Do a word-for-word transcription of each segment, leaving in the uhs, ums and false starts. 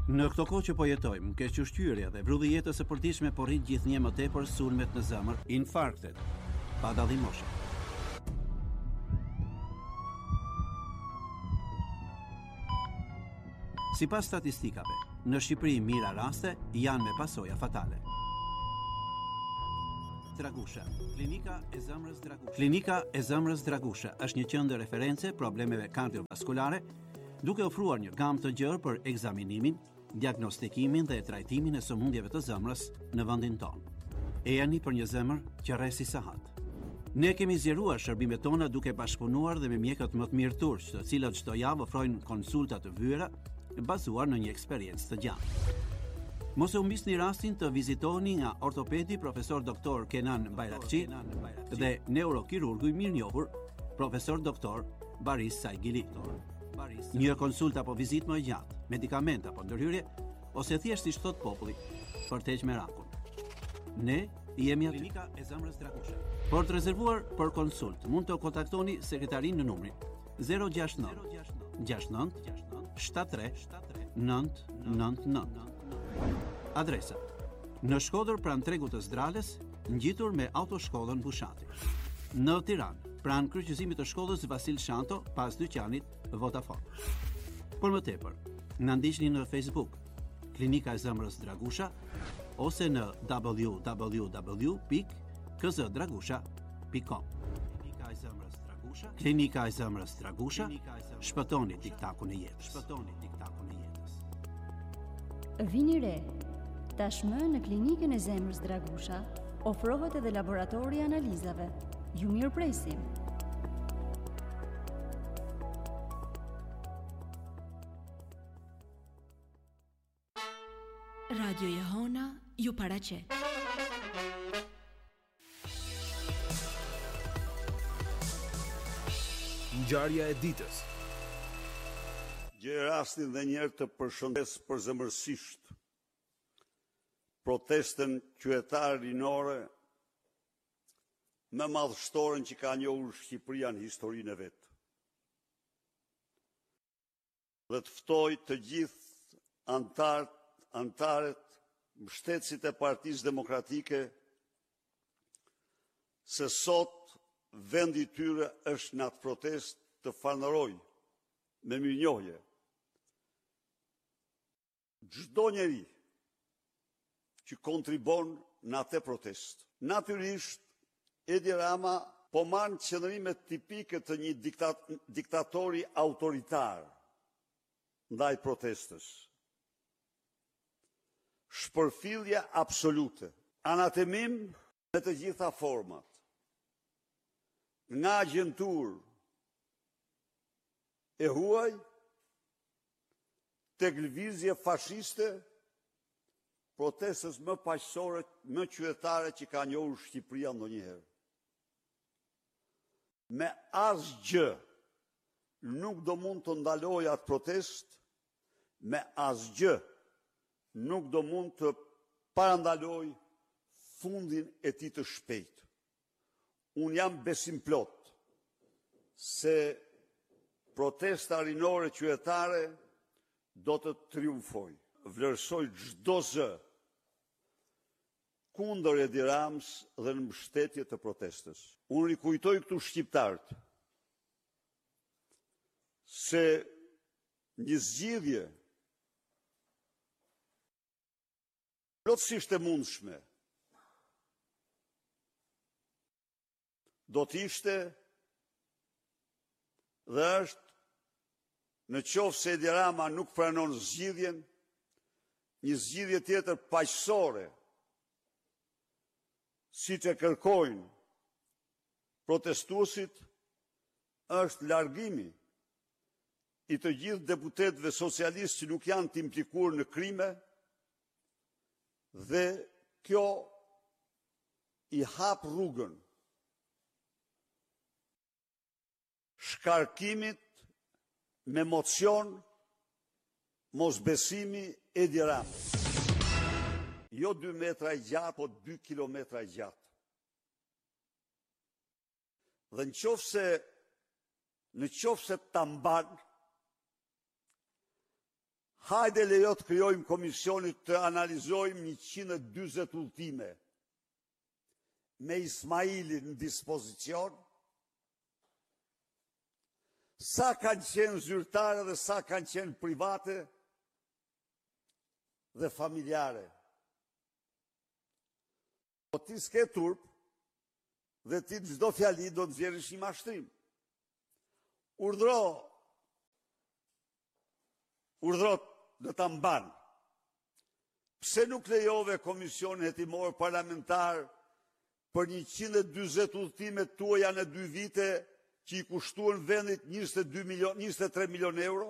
Në këto kohë që po jetojmë, kequshqyrja dhe vrulli i jetës së përditshme po rrit gjithnjë më tepër sulmet në zemër, infarktet, pa dallim moshe. Sipas statistikave, në Shqipëri mira raste janë me pasoja fatale. Dragusha, klinika e zemrës Dragusha. Klinika e zemrës Dragusha është një qendër reference problemeve kardiovaskulare, duke ofruar një gamë të gjerë për ekzaminimin, diagnostikimin dhe trajtimin e sëmundjeve të zemrës në vendin tonë. Ejani për një zemër që rresi sahat. Ne kemi zgjeruar shërbimet tona duke bashkëpunuar dhe me mjekët më të mirë turq, të cilët çdo javë ofrojnë konsulta të vyera bazuar në një eksperiencë të gjatë. Mos e humbisni rastin të vizitoni nga ortopedi profesor doktor Kenan Bayrakçi dhe neurokirurgu i mirënjohur profesor doktor Baris Saigili. Një konsulta apo vizitë më e gjatë, medikament apo ndërhyrje, ose thjesht siç thot populli, për të heqë merakun. Ne jemi aty. Klinika e zemrës Dragusha. Për të rezervuar për konsult, mund të kontaktoni sekretarin në numrin zero gjasht nëntë gjasht nëntë shtatëdhjetë tre nëntë nëntë nëntë. Adresa: në Shkodër pranë Tregut të Zdrales, ngjitur me autoshkollën Bushati. Në Tiranë, pranë kryqëzimit të shkollës Vasil Shanto, pas dyqanit Vodafone. Por më tepër, na ndiqni në Facebook, Klinika e zemrës Dragusha, ose në w w w pikë k z dragusha pikë com. Klinika e zemrës Dragusha, Klinika e zemrës Dragusha, shpëtoni tiktakun e jetës. Shpëtoni tiktakun e jetës. Vini re. Tashmë në Klinikën e zemrës Dragusha ofrohet edhe laboratori i analizave. Ju mirëpresim. Radio Jehona ju paraqet. Ngjarja e ditës. Gjej rastin dhe njerë të përshëndes përzemërsisht protestën qytetare rinore më madhështoren që ka njohur Shqipëria në historinë e vet. Dhe të ftoj të gjithë antarët, antarët, mbështetësit e Partisë Demokratike se sot vendi i tyre është në atë protestë të falenderojë me mirënjohje çdo njeri që kontribon në atë protestë. Natyrisht, Edi Rama po marrë qëndrime tipike të një diktat, diktatori autoritar ndaj protestës. Shpërfillje absolute, anatemim në të gjitha format, nga agjentur e huaj, tek lëvizje fashiste, protestës më paqësore, më qytetare që ka njohur Shqipëria ndonjëherë. Me asgjë nuk do mund të ndalojë atë protestë, me asgjë nuk do mund të parandalojë fundin e tij të shpejtë. Unë jam besim plot se protesta rinore qytetare do të triumfojë. Vlerësoj çdo zë kundër Edi Ramës dhe në mbështetje të protestës. Unë rikujtoj këtu shqiptarët se një zgjidhje plotësisht e mundshme do të ishte dhe është, në qoftë se Edi Rama nuk pranon zgjidhjen, një zgjidhje tjetër paqësore, siç e kërkojnë protestuesit, është largimi i të gjithë deputetëve socialistë që nuk janë të implikuar në krime, dhe kjo i hap rrugën shkarkimit me mocion mosbesimi Edi Rama. Jo dy metra i gjatë, po dy kilometra i gjatë. Dhe në qoftë se, në qoftë se ta mban, hajde lejo të krijojmë komisionit të analizojmë njëqind e dyzet udhëtime me Ismailin në dispozicion, sa kanë qenë zyrtare dhe sa kanë qenë private dhe familjare. Po ti s'ke turp dhe ti çdo fjali do të nxjerrësh një mashtrim. Urdhro, urdhro dhe ta mban. Pse nuk lejove komisionin hetimor parlamentar për njëqind e dyzet udhëtimet tuaja në dy vite që i kushtuan vendit njëzet e dy milion, njëzet e tre milion euro?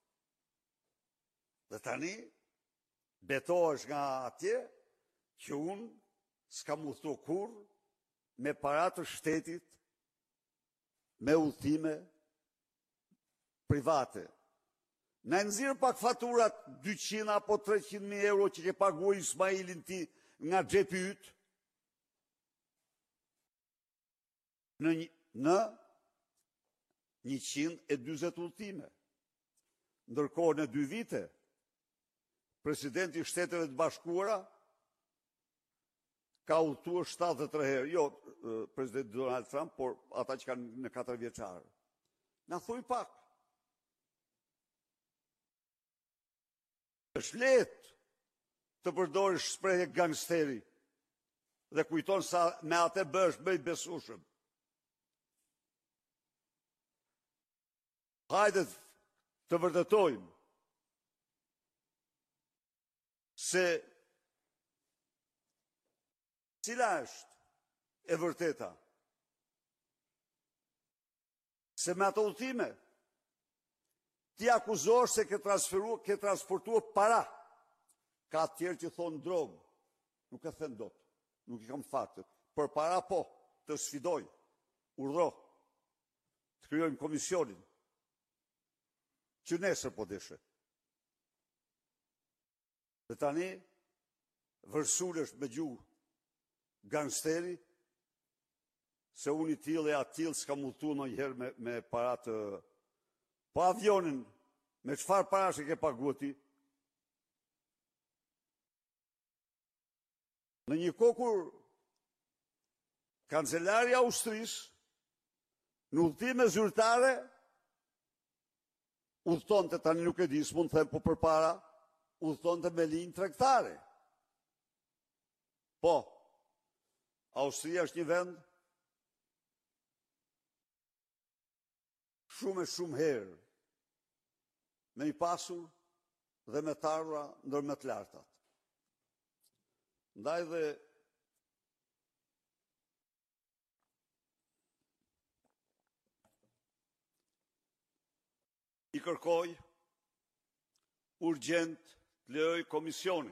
Dhe tani, betohesh nga atje që unë s'kam udhëtu kur me parat të shtetit, me udhëtime private. Në nxirr pak faturat dyqind apo treqind mijë euro që ke paguar Ismailin ti nga xhepi yt në një, në njëqind e dyzet udhëtime. Ndërkohë në dy vite, presidenti i Shteteve të Bashkuara ka udhëtuar shtatëdhjetë e tre herë, jo presidenti Donald Trump, por ata që kanë në katër vjeçar. Na thuj pak. Është lehtë të përdorish shprehje gangsteri dhe kujton sa me atë bësh më i besueshëm. Hajde të vërtetojmë se cila është e vërteta. Se me ato udhëtime ti akuzosh se ke transferuar, ke transportuar para. Ka të tjerë që thonë drogë. Nuk e thënë dot. Nuk i kam faktet. Për para po, të sfidoj. Urdhro. Të krijojmë komisionin. Që nesër po deshe. Dhe tani, vërsulesh me gjuhë gangsteri, se unë i tillë e atil s'ka mundtu në njëherë me, me parat të... Po avionin, me çfarë parash e ke paguar ti? Në një kohë kur kancelari i Austrisë, në udhëtime zyrtare, udhëtonte, tani nuk e di, s'mund të them, po përpara, udhëtonte me linjë tregtare. Po, Austria është një vend shumë e shumë herë me i pasur dhe me të ardhura ndër më të lartat. Ndaj dhe i kërkoj urgjent të lejoj komisionin.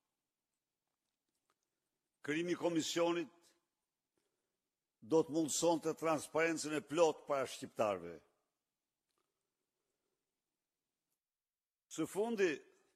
Krijimi i komisionit do të mundësonte transparencën e plot para shqiptarëve. Së fundi,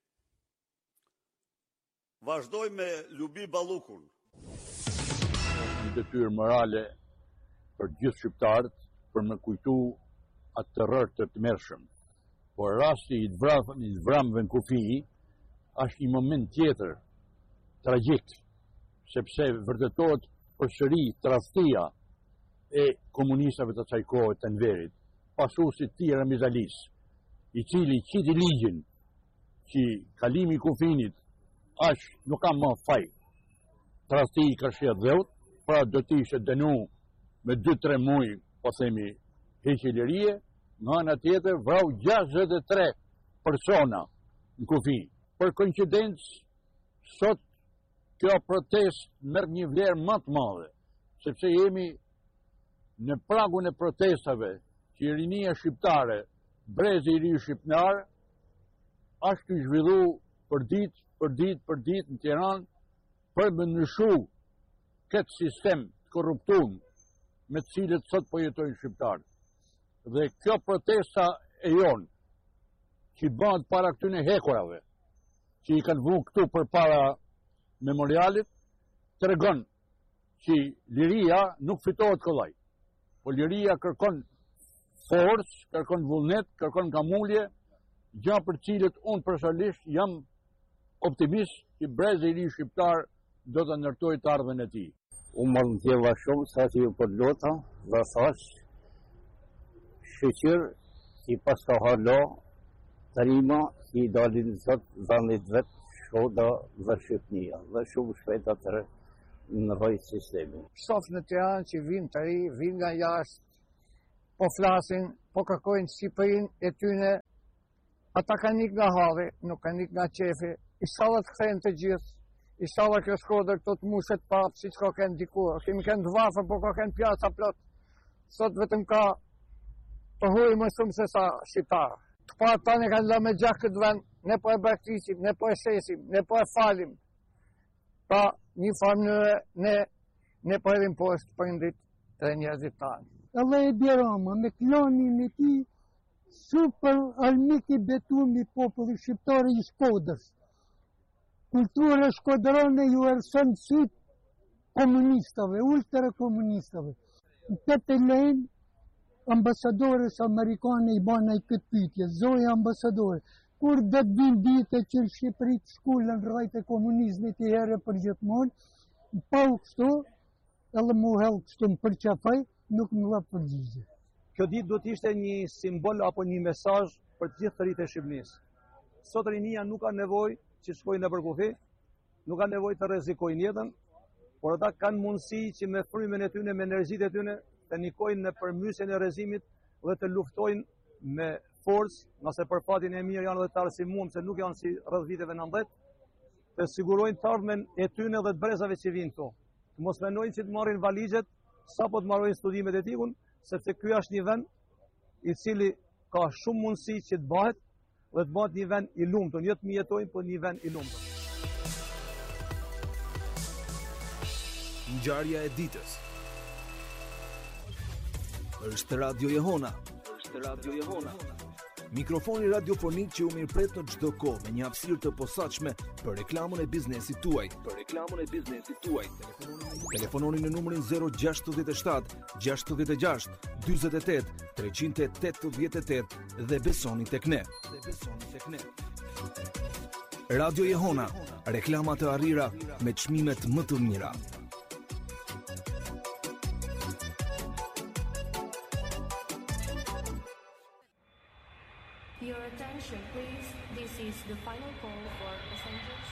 vazhdoj me Lubi Ballukun. Një detyrë morale për gjithë shqiptarët për me kujtu atë terror të tmerrshëm. Por rasti i të vramëve në kufi është një moment tjetër tragjik, sepse vërtetohet përsëri tradhtia e komunistëve të kësaj kohe të Enverit, pasuesit të tij Ramizalis, i cili qiti ligjin që kalimi i kufinit është nuk ka më faj. Tradhti i ka shjet dheut, pra do të ishte dënu me dy tre muaj, po themi, heqje lirie, nga ana tjetër vrau gjashtëdhjetë e tre persona në kufi. Për koincidencë, sot kjo protest merr një vlerë më të madhe, sepse jemi në pragun e protestave që rinia shqiptare, brezi i ri shqiptar, është të zhvillu për ditë, për ditë, për ditë në Tiranë, për më ndryshu këtë sistem të korruptuar me të cilët sot po jetojnë shqiptarët. Dhe kjo protesta e jonë, që bëhet para këtyne hekurave, që i kanë vënë këtu për para memorialit, të regon që liria nuk fitohet kollaj. Po liria kërkon forcë, kërkon vullnet, kërkon kamulje, gjë për cilët unë personalisht jam optimist që brezi i ri shqiptar do të ndërtojë të ardhmen e tij. Unë më ndjeva shumë sa që ju për lota dhe thash shqyqyr që pas ka halo të rima që i dalin zot dhanit vetë Shkoda dhe Shqipnia dhe shumë shpejt atër në rojtë sistemi. Shof në Tiranë që vinë të ri, vinë nga jashtë, po flasin, po kërkojnë Shqipërinë e tyne, ata kanë nik nga halli, nuk kanë nik nga qefi, inshallah të kthehen të gjithë, inshallah kjo Shkodër këto të mushet papë, si që ka kënë dikur, kemi kënë të vafër, po ka kënë pjasa plot, sot vetëm ka të huj më shumë se sa shqiptarë. Të parë tani kanë lë me gjak këtë vend, ne po e braktisim, ne po e shesim, ne po e falim. Pa një farë mënyre, ne, ne po edhim poshtë prindit të njerëzit tanë. Allah e Bjerama, me klanin e ti, super armik i betuar i popullit shqiptar i Shkodrës. Kultura shkodrone ju erson syt komunistave, ultra komunistave. Në këtë lejnë, ambasadores amerikane i bana i këtë pytje, zoja ambasadore, kur dhe të vinë dite që në Shqipëri të shkullën rajt e komunizmit i herë për gjithmonë, pa u kështu, edhe mu hellë kështu më përqafaj, nuk më la përgjigje. Kjo ditë do të ishte një simbol apo një mesazh për të gjithë të rritë e Shqipërisë. Sot rinia nuk ka nevojë që shkojnë në përkufi, nuk ka nevojë të rrezikojnë jetën, por ata kanë mundësi që me frymën e tyre, me energjitë e tyre, të nikojnë në përmysjen e rrezimit dhe të luftojnë me forcë, nëse për fatin e mirë janë dhe të arsimum, se nuk janë si rreth viteve nëntëdhjetë, të sigurojnë të ardhmen e tyre dhe të brezave që vinë këtu. Të mos mendojnë që të marrin valixhet sapo të marrojnë studimet e tikun, sepse ky është një vend i cili ka shumë mundësi që të bëhet dhe të bëhet një vend i lumtur, jo të mjetojnë, por një vend i lumtur. Ngjarja e ditës. Është Radio Jehona. Është Radio Jehona. Mikrofoni radiofonik që u mirëpret në çdo kohë me një hapësirë të posaçme për reklamën e biznesit tuaj. Për reklamën e biznesit tuaj. Telefononi në numrin zero gjasht shtat gjasht gjasht dyzet e tetë treqind e tetëdhjetë e tetë dhe besoni tek ne. Dhe besoni tek ne. Radio Jehona, reklama të arrira me çmimet më të mira. Your attention, please. This is the final call for passengers.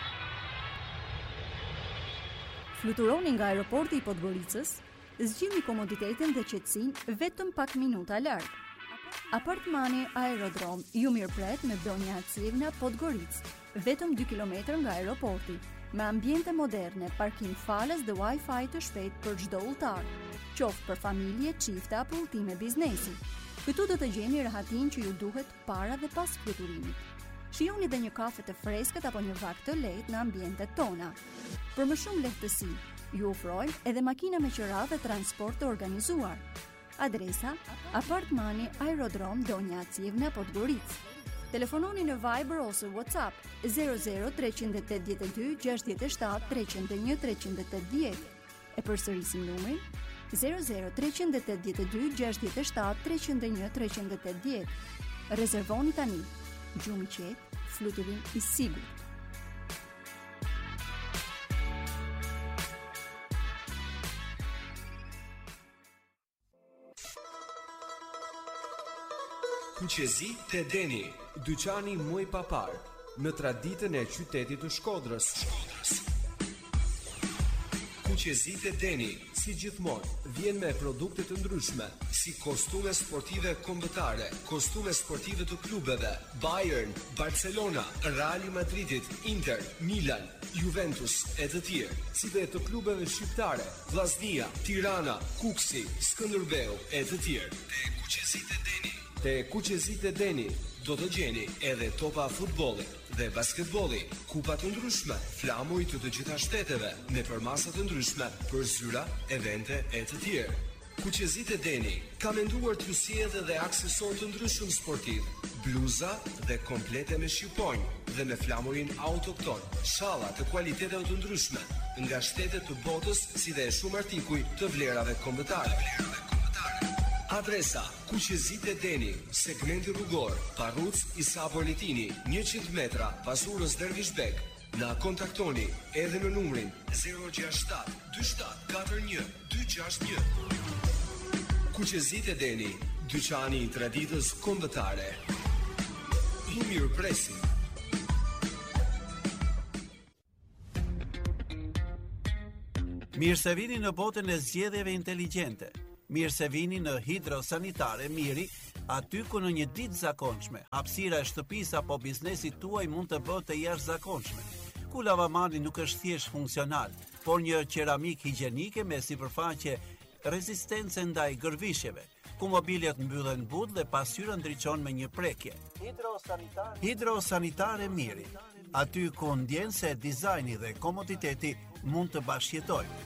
Fluturoni nga aeroporti i Podgoricës, zgjidhni komoditetin dhe qetësinë vetëm pak minuta larg. Apartmani Aerodrom ju mirëpret me Donja Acivna Podgoricë, vetëm dy kilometra nga aeroporti, me ambiente moderne, parkim falas dhe Wi-Fi të shpejtë për çdo udhëtar, qoftë për familje, çifte apo udhëtime biznesi. Këtu do të gjeni rahatin që ju duhet para dhe pas fluturimit. Shijoni dhe një kafe të freskët apo një vak të lehtë në ambientet tona. Për më shumë lehtësi, ju ofrojmë edhe makina me qira dhe transport të organizuar. Adresa: Apartmani Aerodrom Donja Acivna Podgoricë. Telefononi në Viber ose WhatsApp zero zero tre opt dy gjasht shtat tre zero një tre opt dy. E përsërisim numrin zero zero tre opt dy gjasht shtat tre zero një tre opt dy. Rezervoni tani. Gjumë qetë, fluturim i sigurt. Kuqezi te Deni, dyqani muj papar, në traditën e qytetit të Shkodrës. Kuqezi te Deni, si gjithmonë, vjen me produkte të ndryshme, si kostume sportive kombëtare, kostume sportive të klubeve, Bayern, Barcelona, Real Madridit, Inter, Milan, Juventus e të tjerë, si dhe të klubeve shqiptare, Vllaznia, Tirana, Kuksi, Skënderbeu e të tjerë. Te Kuqezit e Deni. Te Kuqezit e Deni do të gjeni edhe topa futbolli dhe basketbolli, kupa të ndryshme, flamuj të të gjitha shteteve, me përmasa të ndryshme për zyra, evente e të tjerë. Kuqezit e Deni ka menduar të ju sjellë dhe aksesor të ndryshëm sportiv, bluza dhe komplete me shqiponjë dhe me flamurin autokton, shalla të kualiteteve të ndryshme nga shtetet të botës, si dhe shumë artikuj të vlerave kombëtare. Adresa: Kuqezit e Deni, segmenti rrugor, Parruc Isa Bornitini, njëqind metra pasurës Dervishbek. Na kontaktoni edhe në numrin zero gjasht shtat dy shtat katër një dy gjasht një. Kuqezit e Deni, dyqani i traditës kombëtare. I mirëpresim. Mirë se vini në botën e zgjedhjeve inteligjente. Mirë se vini në Hidrosanitare Miri, aty ku në një ditë zakonshme, hapësira e shtëpisë apo biznesit tuaj mund të bëhet e jashtëzakonshme. Ku lavamani nuk është thjesht funksional, por një qeramik higjienike me sipërfaqe rezistence ndaj gërvishjeve, ku mobiljet mbyllen butë dhe pasqyra ndriçon me një prekje. Hidrosanitare Hidrosanitare Miri, aty ku ndjen se dizajni dhe komoditeti mund të bashkëjetojnë.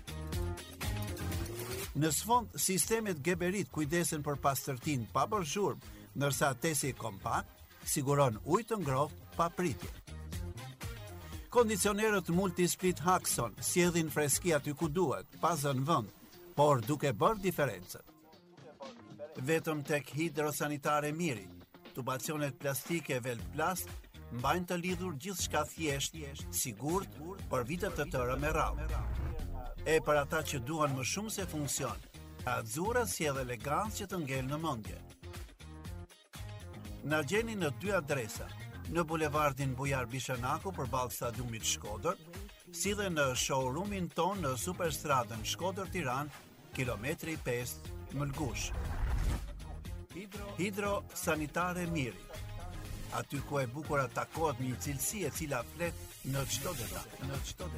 Në sfond, sistemet Geberit kujdesen për pastërtinë pa bërë zhurmë, ndërsa tesi kompakt siguron ujë të ngrohtë pa pritje. Kondicionerët Multisplit Haxon sjellin freski aty ku duhet, pa zënë vend, por duke bërë diferencën. Vetëm tek Hidrosanitare Miri, tubacionet plastike Velplast mbajnë të lidhur gjithçka thjesht, sigurt për vite të tëra me radhë. E për ata që duan më shumë se funksion, Azura sjell elegancë që të ngel në mendje. Na gjeni në dy adresa, në bulevardin Bujar Bishanaku përballë stadiumit Shkodër, si dhe në showroomin ton në Superstradën Shkodër-Tiranë, kilometri pesë Mëlgush. Hidrosanitare Miri, aty ku e bukura takohet një cilësi e cila flet në çdo detaj, në çdo detaj.